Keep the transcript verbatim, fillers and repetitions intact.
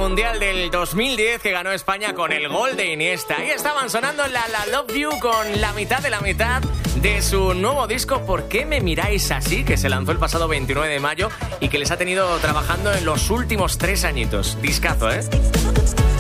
Mundial del dos mil diez que ganó España con el gol de Iniesta. Ahí estaban sonando La La Love You con la mitad de la mitad de su nuevo disco ¿Por qué me miráis así?, que se lanzó el pasado veintinueve de mayo y que les ha tenido trabajando en los últimos tres añitos. Discazo, ¿eh?